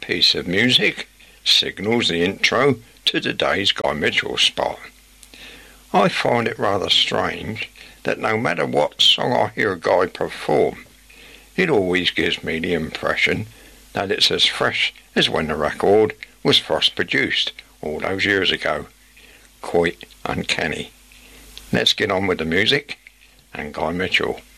piece of music signals the intro to today's Guy Mitchell spot. I find it rather strange that no matter what song I hear Guy perform, it always gives me the impression that it's as fresh as when the record was first produced all those years ago. Quite uncanny. Let's get on with the music and Guy Mitchell.